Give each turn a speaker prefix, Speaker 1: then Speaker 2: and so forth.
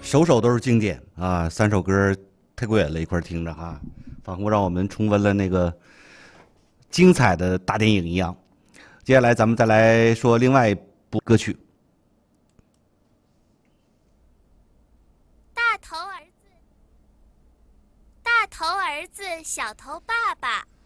Speaker 1: 首首都是经典啊，三首歌太过瘾了，一块儿听着哈，仿佛让我们重温了那个精彩的大电影一样。接下来咱们再来说另外一部歌曲。
Speaker 2: 大头儿子，小头爸爸。